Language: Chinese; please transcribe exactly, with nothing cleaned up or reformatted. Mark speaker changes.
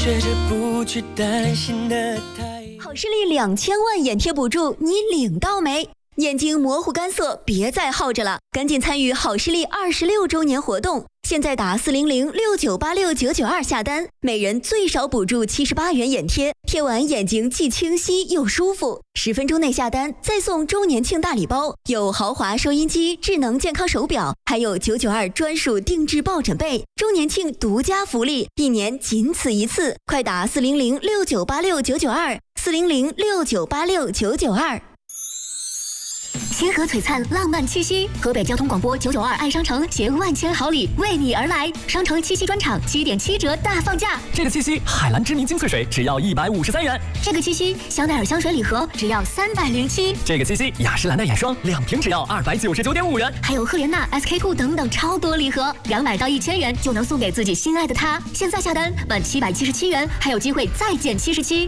Speaker 1: 学着不去担心的太。
Speaker 2: 好视力两千万眼贴补助，你领到没？眼睛模糊干涩，别再耗着了，赶紧参与好视力二十六周年活动！现在打四零零六九八六九九二下单，每人最少补助七十八元眼贴，贴完眼睛既清晰又舒服。十分钟内下单，再送周年庆大礼包，有豪华收音机、智能健康手表，还有九九二专属定制抱枕被。周年庆独家福利，一年仅此一次，快打四零零六九八六九九二，四零零六九八六九九二。星河璀璨，浪漫气息。河北交通广播九九二爱商城携万千好礼为你而来，商城七夕专场七点七折大放价。
Speaker 3: 这个七夕，海蓝之谜精粹水只要一百五十三元。
Speaker 2: 这个七夕，香奈儿香水礼盒只要三百零七。
Speaker 3: 这个七夕，雅诗兰黛眼霜两瓶只要二百九十九点五元。
Speaker 2: 还有赫莲娜、S K two 等等超多礼盒，两百到一千元就能送给自己心爱的他。现在下单满七百七十七元，还有机会再减七十七。